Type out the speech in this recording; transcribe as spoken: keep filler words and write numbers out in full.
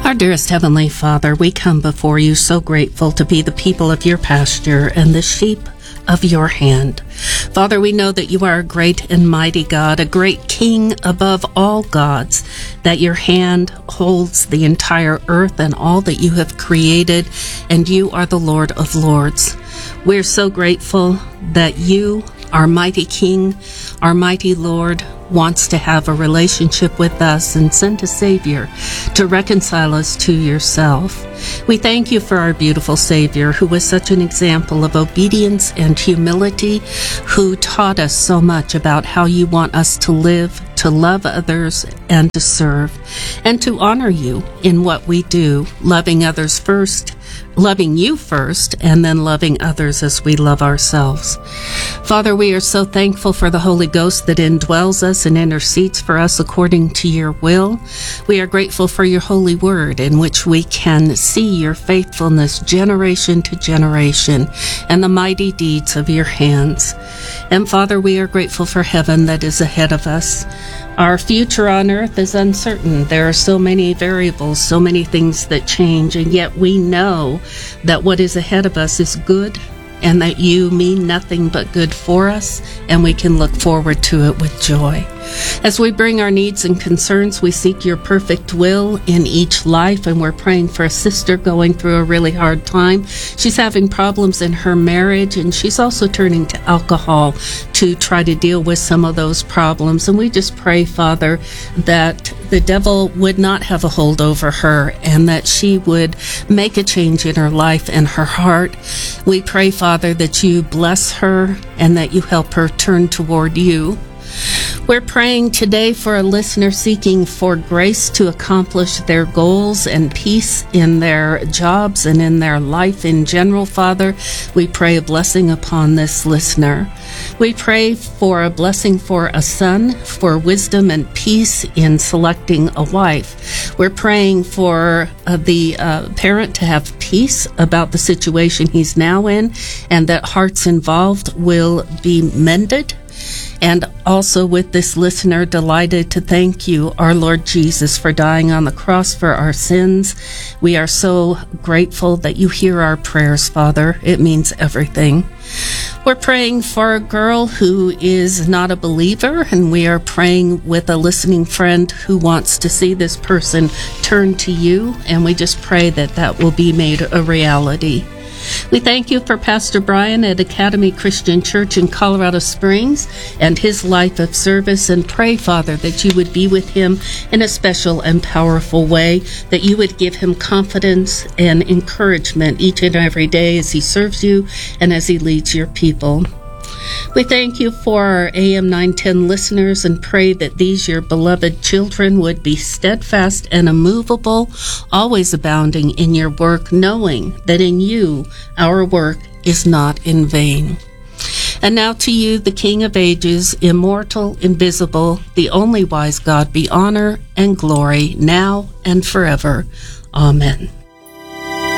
Our dearest Heavenly Father, we come before you so grateful to be the people of your pasture and the sheep of your hand. Father, we know that you are a great and mighty God, a great King above all gods, that your hand holds the entire earth and all that you have created, and you are the Lord of Lords. We're so grateful that you, our mighty King, our mighty Lord, wants to have a relationship with us and sent a Savior to reconcile us to yourself. We thank you for our beautiful Savior, who was such an example of obedience and humility, who taught us so much about how you want us to live, to love others, and to serve, and to honor you in what we do, loving others first, loving you first, and then loving others as we love ourselves. Father, we are so thankful for the Holy Ghost that indwells us and intercedes for us according to your will. We are grateful for your holy word, in which we can see your faithfulness generation to generation and the mighty deeds of your hands. And Father, we are grateful for heaven that is ahead of us. Our future on earth is uncertain. There are so many variables, so many things that change, and yet we know that what is ahead of us is good, and that you mean nothing but good for us, and we can look forward to it with joy. As we bring our needs and concerns, we seek your perfect will in each life, and we're praying for a sister going through a really hard time. She's having problems in her marriage, and she's also turning to alcohol to try to deal with some of those problems. And we just pray, Father, that the devil would not have a hold over her, and that she would make a change in her life and her heart. We pray, Father, that you bless her and that you help her turn toward you. We're praying today for a listener seeking for grace to accomplish their goals and peace in their jobs and in their life in general, Father. We pray a blessing upon this listener. We pray for a blessing for a son, for wisdom and peace in selecting a wife. We're praying for uh, the uh, parent to have peace about the situation he's now in, and that hearts involved will be mended. And also with this listener, delighted to thank you, our Lord Jesus, for dying on the cross for our sins. We are so grateful that you hear our prayers, Father. It means everything. We're praying for a girl who is not a believer, and we are praying with a listening friend who wants to see this person turn to you, and we just pray that that will be made a reality. We thank you for Pastor Brian at Academy Christian Church in Colorado Springs and his life of service, and pray, Father, that you would be with him in a special and powerful way, that you would give him confidence and encouragement each and every day as he serves you and as he leads your people. We thank you for our A M nine ten listeners and pray that these, your beloved children, would be steadfast and immovable, always abounding in your work, knowing that in you our work is not in vain. And now to you, the King of ages, immortal, invisible, the only wise God, be honor and glory now and forever. Amen.